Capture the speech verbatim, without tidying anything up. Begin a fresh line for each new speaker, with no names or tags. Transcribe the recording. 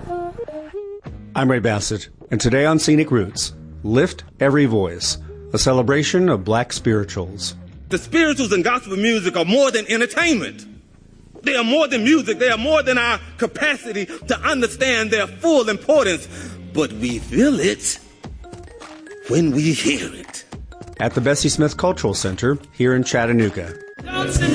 I'm Ray Bassett, and today on Scenic Roots, Lift Every Voice, a celebration of black spirituals.
The spirituals and gospel music are more than entertainment. They are more than music. They are more than our capacity to understand their full importance. But we feel it when we hear it.
At the Bessie Smith Cultural Center here in Chattanooga.
Johnson